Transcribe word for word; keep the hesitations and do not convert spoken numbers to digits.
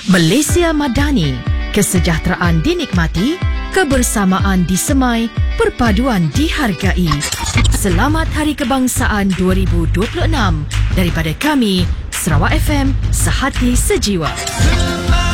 Malaysia Madani, kesejahteraan dinikmati, kebersamaan disemai, perpaduan dihargai. Selamat Hari Kebangsaan dua ribu dua puluh enam daripada kami, Sarawak F M, sehati sejiwa.